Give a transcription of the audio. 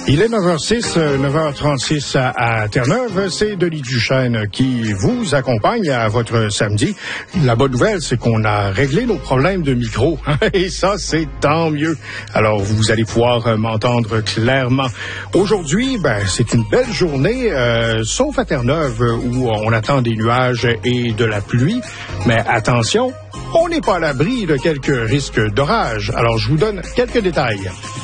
Il est 9h06, 9h36 à Terre-Neuve. C'est Denis Duchesne qui vous accompagne à votre samedi. La bonne nouvelle, c'est qu'on a réglé nos problèmes de micro. Et ça, c'est tant mieux. Alors, vous allez pouvoir m'entendre clairement. Aujourd'hui, c'est une belle journée, sauf à Terre-Neuve où on attend des nuages et de la pluie. Mais attention, on n'est pas à l'abri de quelques risques d'orage. Alors, je vous donne quelques détails.